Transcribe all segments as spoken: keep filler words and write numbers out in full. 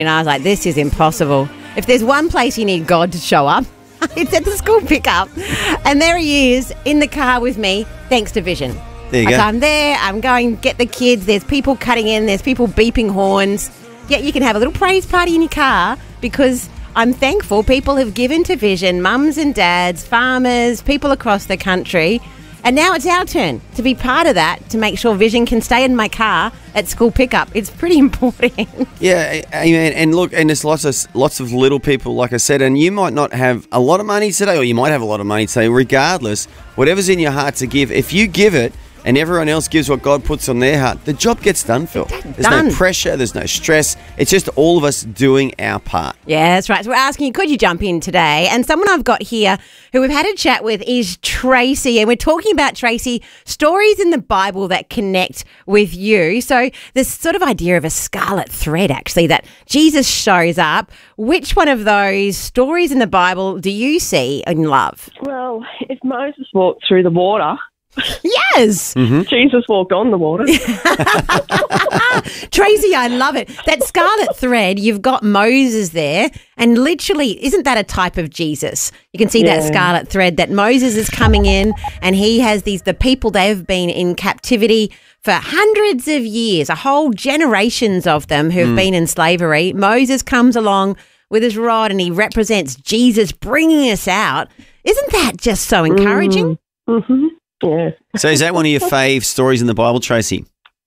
And I was like, this is impossible. If there's one place you need God to show up, it's at the school pickup. And there he is in the car with me, thanks to Vision. There you like go. I'm there, I'm going get the kids, there's people cutting in, there's people beeping horns. Yet you can have a little praise party in your car because I'm thankful people have given to Vision, mums and dads, farmers, people across the country. And now it's our turn to be part of that, to make sure Vision can stay in my car at school pickup. It's pretty important. Yeah, amen. And look, and there's lots of lots of little people, like I said, and you might not have a lot of money today, or you might have a lot of money today. Regardless, whatever's in your heart to give, if you give it, and everyone else gives what God puts on their heart, the job gets done, Phil. There's done. no pressure, there's no stress. It's just all of us doing our part. Yeah, that's right. So we're asking you, could you jump in today? And someone I've got here who we've had a chat with is Tracy. And we're talking about, Tracy, stories in the Bible that connect with you. So this sort of idea of a scarlet thread, actually, that Jesus shows up. Which one of those stories in the Bible do you see and love? Well, if Moses walked through the water, Yes. Mm-hmm. Jesus walked on the water. Tracy, I love it. That scarlet thread, you've got Moses there, and literally, isn't that a type of Jesus? You can see Yeah. that scarlet thread that Moses is coming in, and he has these, the people, they've been in captivity for hundreds of years, a whole generations of them who've Mm. been in slavery. Moses comes along with his rod and he represents Jesus bringing us out. Isn't that just so encouraging? Mm-hmm. Yeah. So is that one of your fave stories in the Bible, Tracy?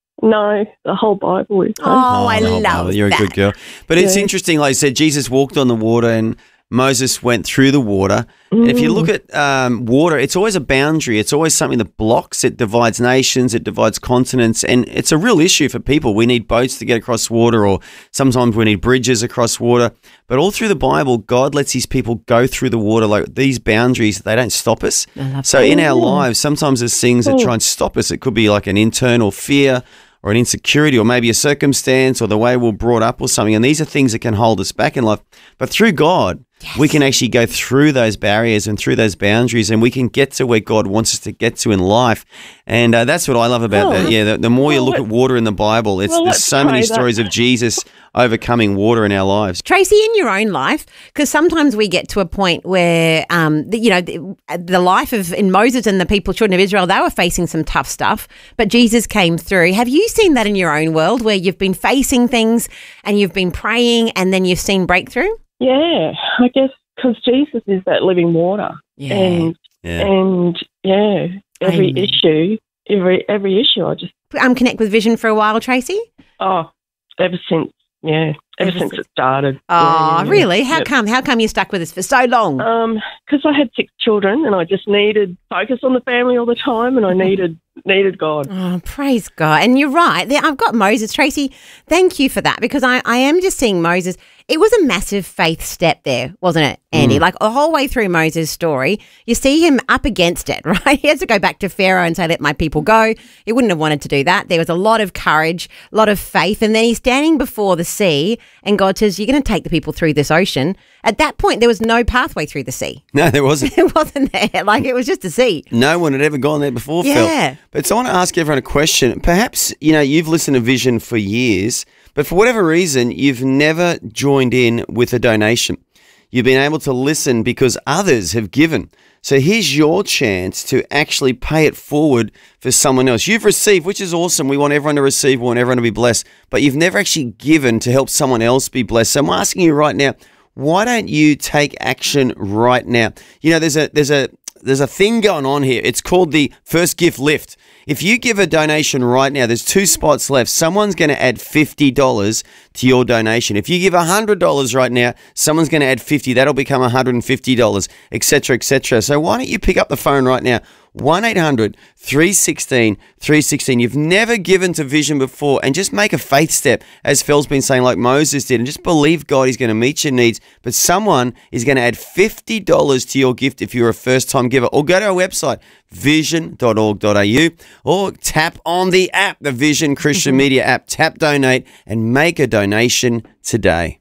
No, the whole Bible is. Oh, I the whole love Bible. You're that. a good girl. But it's Yeah. interesting, like I said, Jesus walked on the water and Moses went through the water. And if you look at um, water, it's always a boundary. It's always something that blocks. It divides nations. It divides continents. And it's a real issue for people. We need boats to get across water, or sometimes we need bridges across water. But all through the Bible, God lets his people go through the water. Like these boundaries, they don't stop us. So in our lives, sometimes there's things that try and stop us. It could be like an internal fear or an insecurity, or maybe a circumstance, or the way we're brought up or something. And these are things that can hold us back in life. But through God, yes, we can actually go through those barriers and through those boundaries, and we can get to where God wants us to get to in life. And uh, that's what I love about Oh. that. Yeah, the, the more you Well, look let- at water in the Bible, it's well, there's let's so many pray that- stories of Jesus overcoming water in our lives. Tracy, in your own life, because sometimes we get to a point where, um, the, you know, the, the life of in Moses and the people, children of Israel, they were facing some tough stuff, but Jesus came through. Have you seen that in your own world where you've been facing things and you've been praying and then you've seen breakthrough? Yeah, I guess because Jesus is that living water. Yeah. And, Yeah. and yeah, every Amen. issue, every every issue, I just, Um, connect with Vision for a while, Tracy? oh, ever since, yeah, ever, Ever since since- it started. Oh, Yeah, yeah, yeah. really? How Yep. come? How come you stuck with us for so long? Um, because I had six children and I just needed focus on the family all the time, and I needed needed God. Oh, praise God. And you're right. There, I've got Moses. Tracy, thank you for that, because I, I am just seeing Moses. It was a massive faith step there, wasn't it, Andy? Mm. Like the whole way through Moses' story, you see him up against it, right? He has to go back to Pharaoh and say, let my people go. He wouldn't have wanted to do that. There was a lot of courage, a lot of faith. And then he's standing before the sea and God says, you're going to take the people through this ocean. At that point, there was no pathway through the sea. No, there wasn't. It wasn't there. Like it was just a sea. No one had ever gone there before, Phil. Yeah. But so I want to ask everyone a question. Perhaps, you know, you've listened to Vision for years, but for whatever reason, you've never joined in with a donation. You've been able to listen because others have given. So here's your chance to actually pay it forward for someone else. You've received, which is awesome. We want everyone to receive, we want everyone to be blessed, but you've never actually given to help someone else be blessed. So I'm asking you right now, why don't you take action right now? You know, there's a there's a there's a thing going on here. It's called the First Gift Lift. If you give a donation right now, there's two spots left. Someone's going to add fifty dollars to your donation. If you give one hundred dollars right now, someone's going to add fifty dollars. That'll become one hundred fifty dollars, et cetera, et cetera. So why don't you pick up the phone right now? one eight hundred three one six three one six. You've never given to Vision before, and just make a faith step, as Phil's been saying, like Moses did, and just believe God is going to meet your needs. But someone is going to add fifty dollars to your gift if you're a first-time giver. Or go to our website, vision dot org dot a u, or tap on the app, the Vision Christian Media app. Tap donate and make a donation today.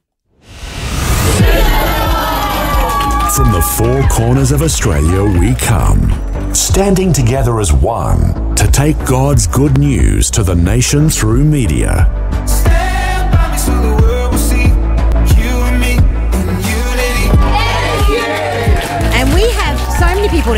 From the four corners of Australia we come, standing together as one to take God's good news to the nation through media.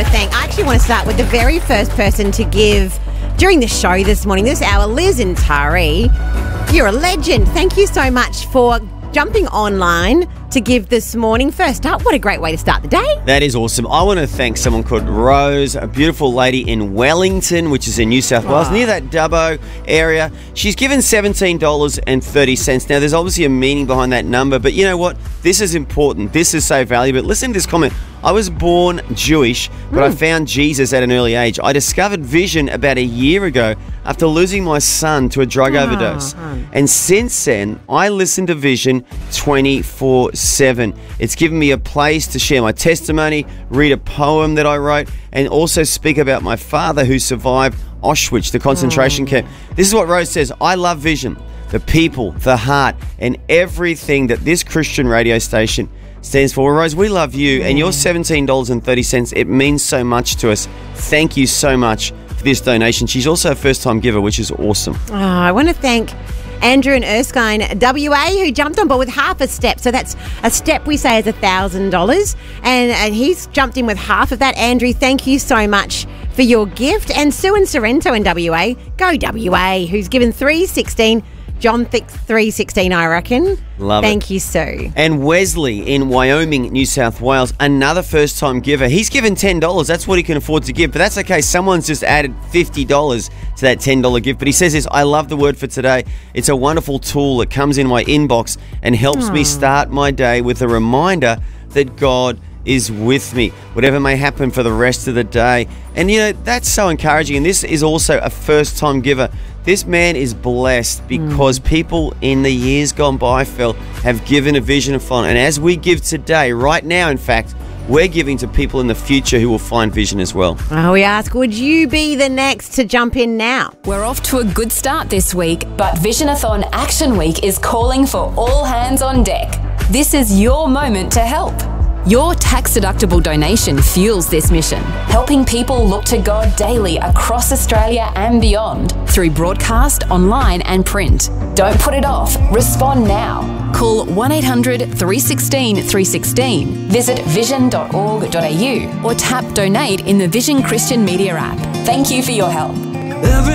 to thank, I actually want to start with the very first person to give during the show this morning, this hour, Liz and Tari. You're a legend. Thank you so much for jumping online to give this morning. First up, what a great way to start the day. That is awesome. I want to thank someone called Rose, a beautiful lady in Wellington, which is in New South Wales, Oh. near that Dubbo area. She's given seventeen dollars and thirty cents. Now, there's obviously a meaning behind that number, but you know what? This is important. This is so valuable. Listen to this comment. I was born Jewish, but I found Jesus at an early age. I discovered vision about a year ago after losing my son to a drug overdose. And since then, I listen to Vision twenty-four seven. It's given me a place to share my testimony, read a poem that I wrote, and also speak about my father who survived Auschwitz, the concentration camp. This is what Rose says. I love Vision, the people, the heart, and everything that this Christian radio station stands for. Well, Rose, we love you, and your seventeen dollars and thirty cents, it means so much to us. Thank you so much for this donation. She's also a first-time giver, which is awesome. Oh, I want to thank Andrew and Erskine, W A, who jumped on board with half a step. So that's a step we say is one thousand dollars. And, and he's jumped in with half of that. Andrew, thank you so much for your gift. And Sue and Sorrento in W A, go W A, who's given three sixteen. John thinks three sixteen, I reckon. Love it. Thank you, Sue. And Wesley in Wyoming, New South Wales, another first-time giver. He's given ten dollars. That's what he can afford to give. But that's okay. Someone's just added fifty dollars to that ten dollars gift. But he says this, I love the word for today. It's a wonderful tool that comes in my inbox and helps me start my day with a reminder that God is with me, whatever may happen for the rest of the day. And, you know, that's so encouraging. And this is also a first-time giver. This man is blessed because people in the years gone by, Phil, have given a vision of fun. And as we give today, right now, in fact, we're giving to people in the future who will find vision as well. Oh, we ask, would you be the next to jump in now? We're off to a good start this week, but Visionathon Action Week is calling for all hands on deck. This is your moment to help. Your tax-deductible donation fuels this mission, helping people look to God daily across Australia and beyond through broadcast, online and print. Don't put it off. Respond now. Call one eight hundred three one six three one six, visit vision dot org dot a u or tap donate in the Vision Christian Media app. Thank you for your help. Every